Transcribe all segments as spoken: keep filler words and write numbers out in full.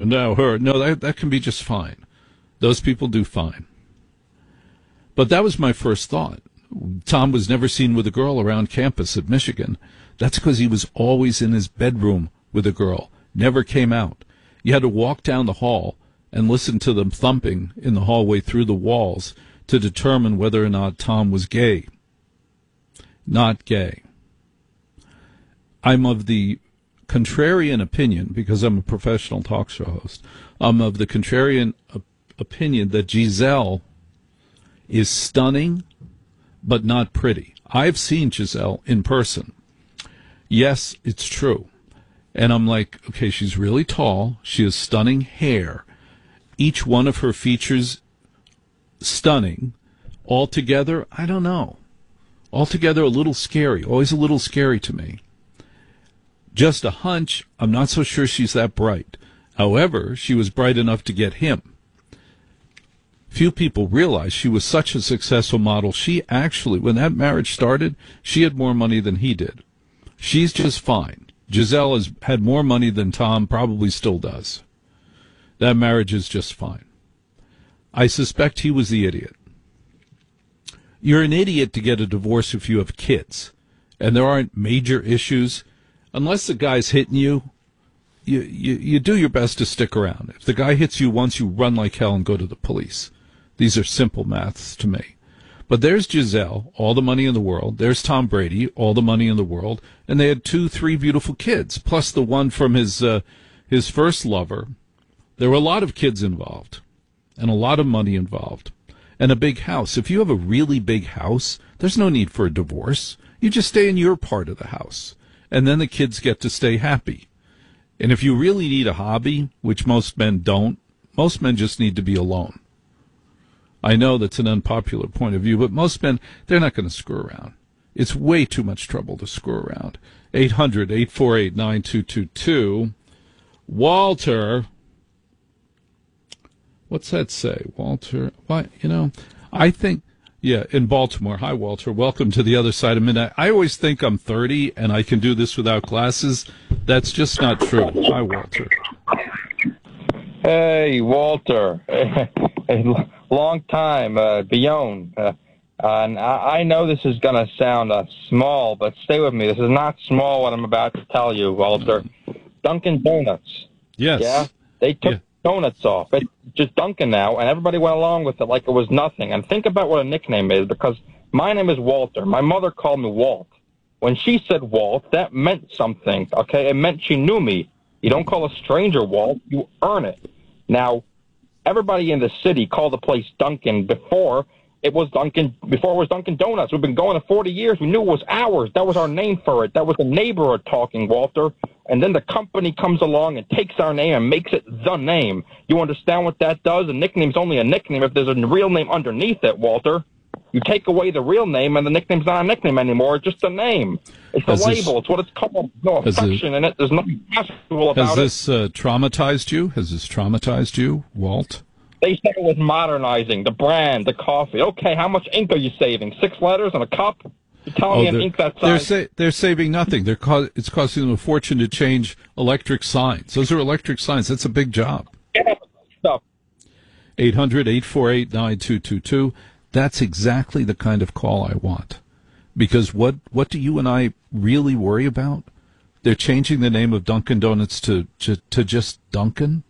now her. No, that, that can be just fine. Those people do fine. But that was my first thought. Tom was never seen with a girl around campus at Michigan. That's because he was always in his bedroom with a girl, never came out. You had to walk down the hall and listen to them thumping in the hallway through the walls to determine whether or not Tom was gay. Not gay. I'm of the contrarian opinion, because I'm a professional talk show host, I'm of the contrarian op- opinion that Giselle is stunning but not pretty. I've seen Giselle in person. Yes, it's true. And I'm like, okay, she's really tall. She has stunning hair. Each one of her features stunning. Altogether, I don't know. Altogether, a little scary. Always a little scary to me. Just a hunch, I'm not so sure she's that bright. However, she was bright enough to get him. Few people realize she was such a successful model. She actually, when that marriage started, she had more money than he did. She's just fine. Giselle has had more money than Tom probably still does. That marriage is just fine. I suspect he was the idiot. You're an idiot to get a divorce if you have kids, and there aren't major issues. Unless the guy's hitting you, you, you, you do your best to stick around. If the guy hits you once, you run like hell and go to the police. These are simple maths to me. But there's Giselle, all the money in the world. There's Tom Brady, all the money in the world. And they had two, three beautiful kids, plus the one from his uh, his first lover. There were a lot of kids involved, and a lot of money involved, and a big house. If you have a really big house, there's no need for a divorce. You just stay in your part of the house, and then the kids get to stay happy. And if you really need a hobby, which most men don't, most men just need to be alone. I know that's an unpopular point of view, but most men, they're not going to screw around. It's way too much trouble to screw around. eight hundred, eight four eight, nine two two two. Walter. What's that say? Walter, what, you know, I think, yeah, in Baltimore. Hi, Walter. Welcome to the other side of midnight. I always think I'm thirty and I can do this without glasses. That's just not true. Hi, Walter. Hey, Walter. Long time, uh, Beyond. Uh, and I, I know this is going to sound uh, small, but stay with me. This is not small what I'm about to tell you, Walter. Dunkin' Donuts. Yes. Yeah? They took Yeah. donuts off. It's just Dunkin' now, and everybody went along with it like it was nothing. And think about what a nickname is, because my name is Walter. My mother called me Walt. When she said Walt, that meant something, okay? It meant she knew me. You don't call a stranger Walt. You earn it. Now, everybody in the city called the place Dunkin' before it was Dunkin', before it was Dunkin' Donuts. We've been going for forty years. We knew it was ours. That was our name for it. That was the neighborhood talking, Walter. And then the company comes along and takes our name and makes it the name. You understand what that does? A nickname's only a nickname if there's a real name underneath it, Walter. You take away the real name and the nickname's not a nickname anymore. It's just a name. It's a label. This, it's what it's called. No affection it, in it. There's nothing casual about it. Has this uh, traumatized you? Has this traumatized you, Walt? They said it was modernizing, the brand, the coffee. Okay, how much ink are you saving? Six letters on a cup? You're telling oh, me an ink that size? They're, sa- they're saving nothing. They're co- it's costing them a fortune to change electric signs. Those are electric signs. That's a big job. Yeah, stuff. eight hundred, eight four eight, nine two two two. That's exactly the kind of call I want. Because what, what do you and I really worry about? They're changing the name of Dunkin' Donuts to, to, to just Dunkin'?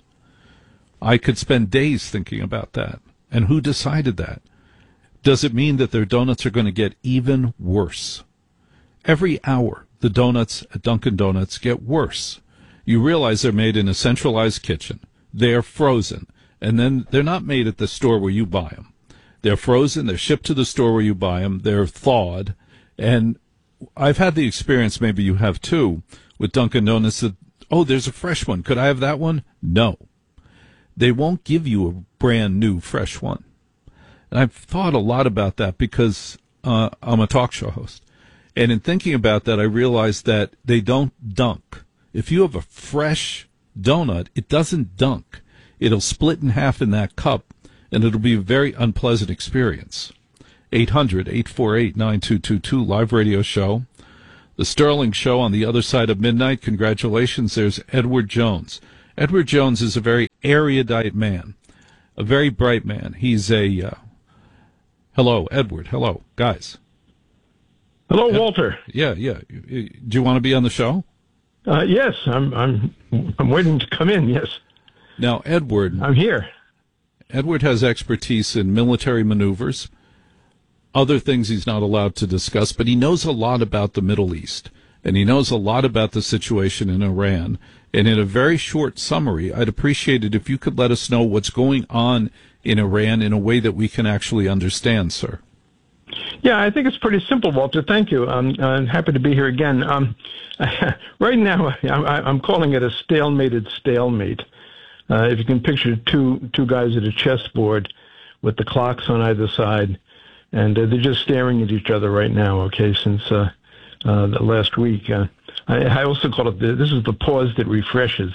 I could spend days thinking about that. And who decided that? Does it mean that their donuts are going to get even worse? Every hour, the donuts at Dunkin' Donuts get worse. You realize they're made in a centralized kitchen. They're frozen. And then they're not made at the store where you buy them. They're frozen. They're shipped to the store where you buy them. They're thawed. And I've had the experience, maybe you have too, with Dunkin' Donuts that, oh, there's a fresh one. Could I have that one? No. They won't give you a brand new fresh one. And I've thought a lot about that because uh, I'm a talk show host. And in thinking about that, I realized that they don't dunk. If you have a fresh donut, it doesn't dunk. It'll split in half in that cup, and it'll be a very unpleasant experience. eight hundred, eight four eight, nine two two two, live radio show. The Sterling Show on the other side of midnight. Congratulations, there's Edward Jones. Edward Jones is a very erudite man, a very bright man. He's a uh, hello, Edward. Hello, guys. Hello, Walter. Yeah, yeah. Do you want to be on the show? Uh, yes, I'm. I'm. I'm waiting to come in. Yes. Now, Edward. I'm here. Edward has expertise in military maneuvers, other things he's not allowed to discuss, but he knows a lot about the Middle East, and he knows a lot about the situation in Iran. And in a very short summary, I'd appreciate it if you could let us know what's going on in Iran in a way that we can actually understand, sir. Yeah, I think it's pretty simple, Walter. Thank you. I'm, I'm happy to be here again. Um, right now, I'm, I'm calling it a stalemated stalemate. Uh, if you can picture two two guys at a chessboard with the clocks on either side, and uh, they're just staring at each other right now. Okay, since uh, uh, the last week, uh, I, I also call it the, this is the pause that refreshes.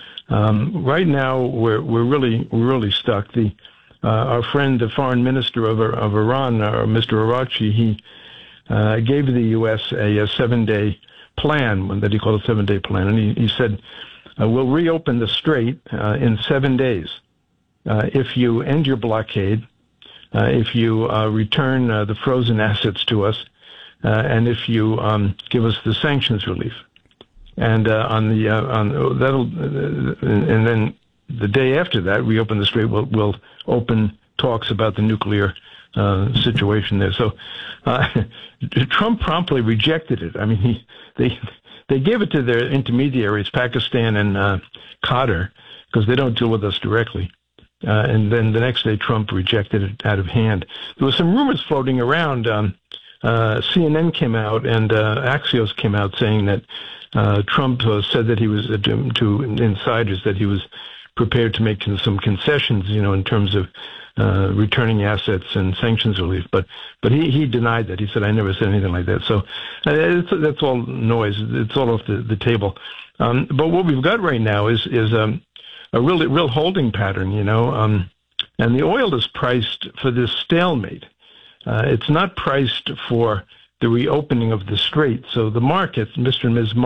Um, right now, we're we're really we're really stuck. The uh, our friend, the foreign minister of of Iran, uh, Mister Arachi, he uh, gave the U S a, a seven day plan that he called a seven day plan, and he, he said. Uh, we'll reopen the strait uh, in seven days. Uh, if you end your blockade, uh, if you uh, return uh, the frozen assets to us, uh, and if you um, give us the sanctions relief. And uh, on the uh, on that'll uh, and then the day after that, we open the strait. We'll, we'll open talks about the nuclear uh, situation there. So uh, Trump promptly rejected it. I mean, he they. They gave it to their intermediaries, Pakistan and uh, Qatar, because they don't deal with us directly. Uh, and then the next day, Trump rejected it out of hand. There were some rumors floating around. Um, uh, C N N came out and uh, Axios came out saying that uh, Trump uh, said that he was, uh, to, to insiders, that he was prepared to make some concessions, you know, in terms of uh, returning assets and sanctions relief. But but he, he denied that. He said, I never said anything like that. So uh, it's, that's all noise. It's all off the, the table. Um, but what we've got right now is is um, a real, real holding pattern, you know, um, and the oil is priced for this stalemate. Uh, it's not priced for the reopening of the strait. So the markets, Mister and Miz